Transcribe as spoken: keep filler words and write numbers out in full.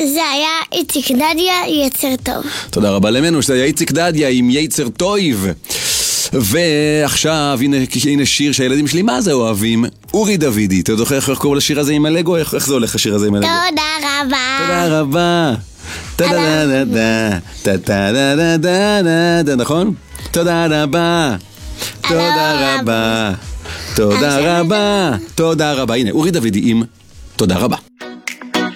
זה היה איציק דדיה, יצר טוב. תודה רבה למנו, שזה היה איציק דדיה עם יצר טוב. ועכשיו, הנה, הנה שיר שהילדים שלי מה זה אוהבים, אורי דוידי. אתה זוכר איך קוראים לשיר הזה עם הלגו? איך, איך זה הולך השיר הזה עם הלגו? תודה רבה. תודה רבה. תודה רבה. תודה רבה. נכון? תודה רבה. תודה רבה. תודה רבה. תודה רבה. הנה, אורי דוידי עם תודה רבה.